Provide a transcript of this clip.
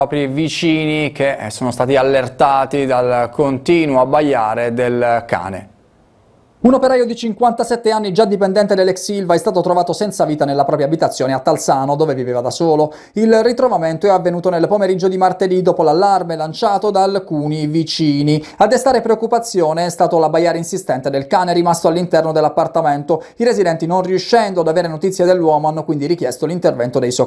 propri vicini che sono stati allertati dal continuo abbaiare del cane. Un operaio di 57 anni, già dipendente dell'ex Ilva, è stato trovato senza vita nella propria abitazione a Talzano, dove viveva da solo. Il ritrovamento è avvenuto nel pomeriggio di martedì dopo l'allarme lanciato da alcuni vicini. A destare preoccupazione è stato l'abbaiare insistente del cane rimasto all'interno dell'appartamento. I residenti, non riuscendo ad avere notizie dell'uomo, hanno quindi richiesto l'intervento dei soccorsi.